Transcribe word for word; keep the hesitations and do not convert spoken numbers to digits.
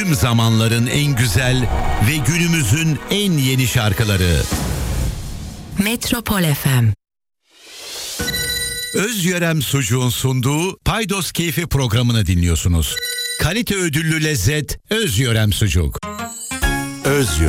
Tüm zamanların en güzel ve günümüzün en yeni şarkıları. Metropol F M. Özyörem Sucuğun sunduğu Paydos Keyfi programını dinliyorsunuz. Kalite ödüllü lezzet Özyörem Sucuk. Özyörem.